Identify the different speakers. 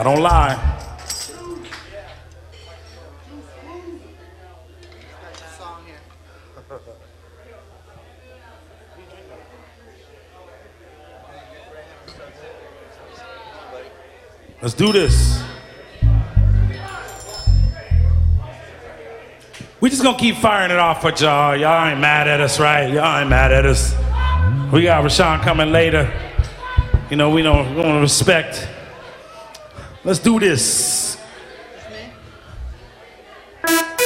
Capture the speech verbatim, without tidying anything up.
Speaker 1: I don't lie. Let's do this. We just gonna keep firing it off for y'all. Y'all ain't mad at us, right? Y'all ain't mad at us. We got Rashawn coming later. You know, we don't, we don't respect. Let's do this.